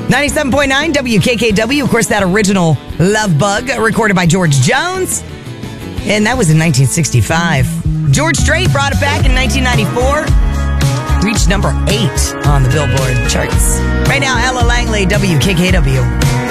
97.9 WKKW. Of course, that original Love Bug recorded by George Jones. And that was in 1965. George Strait brought it back in 1994. Reached number 8 on the Billboard charts. Right now, Ella Langley, WKKW.